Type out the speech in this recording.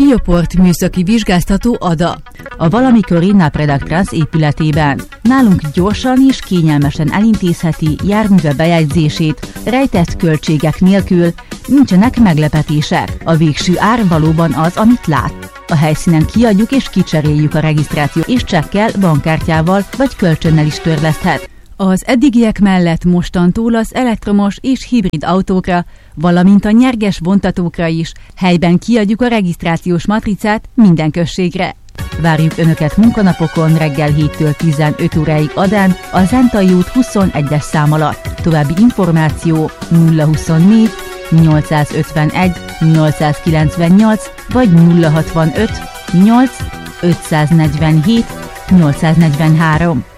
Újaport műszaki vizsgáztató Ada. A valamiköri Napredak Trans épületében. Nálunk gyorsan és kényelmesen elintézheti járműve bejegyzését, rejtett költségek nélkül, nincsenek meglepetések. A végső ár valóban az, amit lát. A helyszínen kiadjuk és kicseréljük a regisztráció, és csekkel, bankkártyával vagy kölcsönnel is törleszthet. Az eddigiek mellett mostantól az elektromos és hibrid autókra, valamint a nyerges vontatókra is helyben kiadjuk a regisztrációs matricát minden községre. Várjuk Önöket munkanapokon reggel 7-től 15 óráig Adán, a Zentai út 21-es szám alatt. További információ 024 851 898 vagy 065 8 547 843.